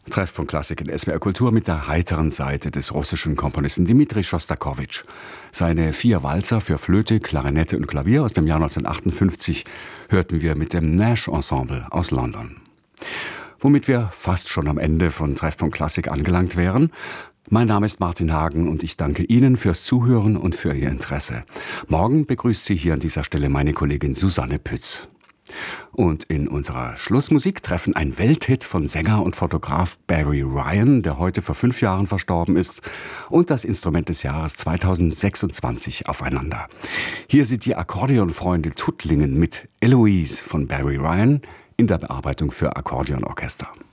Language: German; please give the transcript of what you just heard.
Treffpunkt Klassik in SWR Kultur mit der heiteren Seite des russischen Komponisten Dmitri Schostakowitsch. Seine 4 Walzer für Flöte, Klarinette und Klavier aus dem Jahr 1958 hörten wir mit dem Nash Ensemble aus London. Womit wir fast schon am Ende von Treffpunkt Klassik angelangt wären. Mein Name ist Martin Hagen und ich danke Ihnen fürs Zuhören und für Ihr Interesse. Morgen begrüßt Sie hier an dieser Stelle meine Kollegin Susanne Pütz. Und in unserer Schlussmusik treffen ein Welthit von Sänger und Fotograf Barry Ryan, der heute vor 5 Jahren verstorben ist, und das Instrument des Jahres 2026 aufeinander. Hier sind die Akkordeonfreunde Tuttlingen mit Eloise von Barry Ryan in der Bearbeitung für Akkordeonorchester.